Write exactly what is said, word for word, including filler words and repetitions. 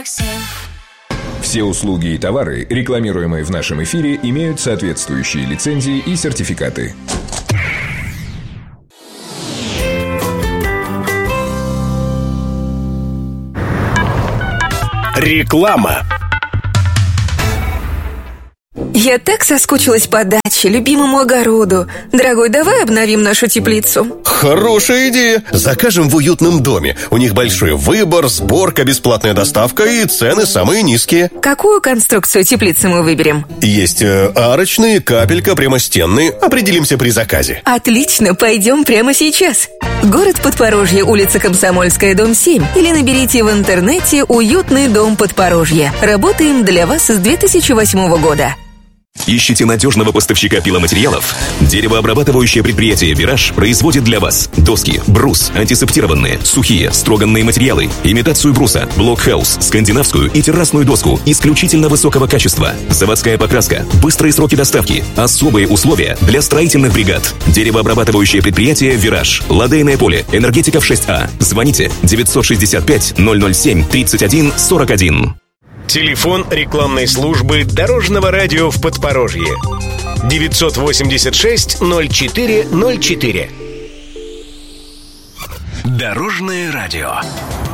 сорок семь. Все услуги и товары, рекламируемые в нашем эфире, имеют соответствующие лицензии и сертификаты. Реклама. Я так соскучилась по даче, любимому огороду. Дорогой, давай обновим нашу теплицу. Хорошая идея. Закажем в уютном доме. У них большой выбор, сборка, бесплатная доставка и цены самые низкие. Какую конструкцию теплицы мы выберем? Есть э, арочные, капелька, прямостенные. Определимся при заказе. Отлично, пойдем прямо сейчас. Город Подпорожье, улица Комсомольская, дом семь. Или наберите в интернете «Уютный дом Подпорожье». Работаем для вас с две тысячи восьмого года. Ищите надежного поставщика пиломатериалов? Деревообрабатывающее предприятие «Вираж» производит для вас доски, брус, антисептированные, сухие, строганные материалы, имитацию бруса, блокхаус, скандинавскую и террасную доску исключительно высокого качества, заводская покраска, быстрые сроки доставки, особые условия для строительных бригад. Деревообрабатывающее предприятие «Вираж», Ладейное поле, Энергетиков шесть А. Звоните девятьсот шестьдесят пять ноль ноль семь тридцать один сорок один. Телефон рекламной службы Дорожного радио в Подпорожье. девятьсот восемьдесят шесть ноль четыре ноль четыре. Дорожное радио.